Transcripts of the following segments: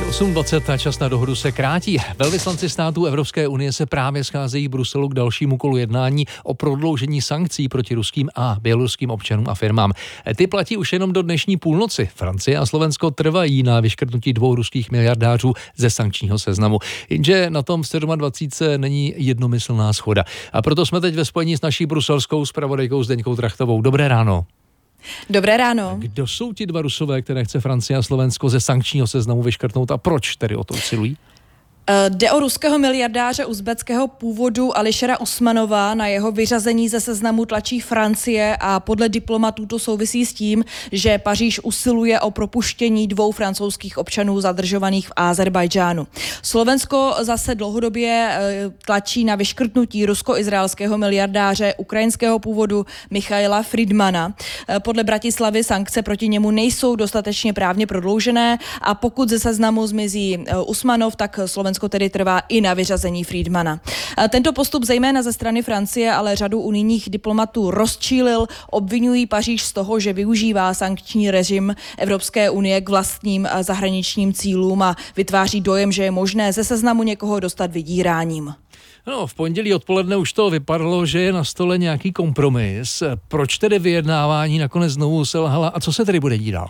8:20 a čas na dohodu se krátí. Velvyslanci států Evropské unie se právě scházejí v Bruselu k dalšímu kolu jednání o prodloužení sankcí proti ruským a běloruským občanům a firmám. Ty platí už jenom do dnešní půlnoci. Francie a Slovensko trvají na vyškrtnutí 2 ruských miliardářů ze sankčního seznamu. Jenže na tom v 27 není jednomyslná shoda. A proto jsme teď ve spojení s naší bruselskou zpravodajkou Zdeňkou Trachtovou. Dobré ráno. Dobré ráno. Kdo jsou ti 2 Rusové, které chce Francie a Slovensko ze sankčního seznamu vyškrtnout a proč tedy o to usilují? Jde o ruského miliardáře uzbeckého původu Ališera Usmanova. Na jeho vyřazení ze seznamu tlačí Francie a podle diplomatů to souvisí s tím, že Paříž usiluje o propuštění 2 francouzských občanů zadržovaných v Azerbajdžánu. Slovensko zase dlouhodobě tlačí na vyškrtnutí rusko-izraelského miliardáře ukrajinského původu Michaila Friedmana. Podle Bratislavy sankce proti němu nejsou dostatečně právně prodloužené a pokud ze seznamu zmizí Usmanov, tak Slovensko tedy trvá i na vyřazení Friedmana. Tento postup zejména ze strany Francie, ale řadu unijních diplomatů rozčílil, obvinují Paříž z toho, že využívá sankční režim Evropské unie k vlastním zahraničním cílům a vytváří dojem, že je možné ze seznamu někoho dostat vydíráním. No, v pondělí odpoledne už to vypadalo, že je na stole nějaký kompromis. Proč tedy vyjednávání nakonec znovu selhala a co se tedy bude dít dál?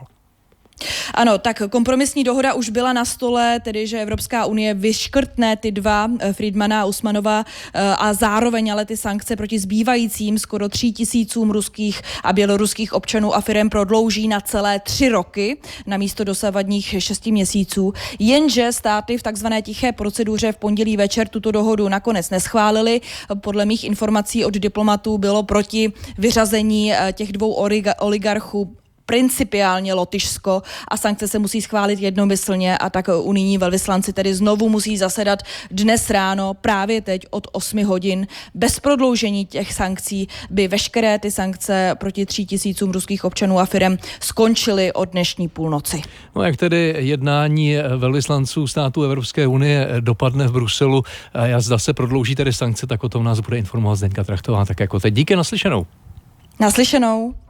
Ano, tak kompromisní dohoda už byla na stole, tedy že Evropská unie vyškrtne ty 2, Friedmana a Usmanova, a zároveň ale ty sankce proti zbývajícím skoro 3 000 ruských a běloruských občanů a firem prodlouží na celé 3 roky namísto dosavadních 6 měsíců. Jenže státy v takzvané tiché proceduře v pondělí večer tuto dohodu nakonec neschválili. Podle mých informací od diplomatů bylo proti vyřazení těch 2 oligarchů principiálně Lotyšsko a sankce se musí schválit jednomyslně a tak unijní velvyslanci tedy znovu musí zasedat dnes ráno, právě teď od 8 hodin. Bez prodloužení těch sankcí by veškeré ty sankce proti 3 000 ruských občanů a firem skončily od dnešní půlnoci. No jak tedy jednání velvyslanců států Evropské unie dopadne v Bruselu a zda se prodlouží tedy sankce, tak o tom nás bude informovat Zdeňka Trachtová, tak jako teď. Díky, naslyšenou. Naslyšenou.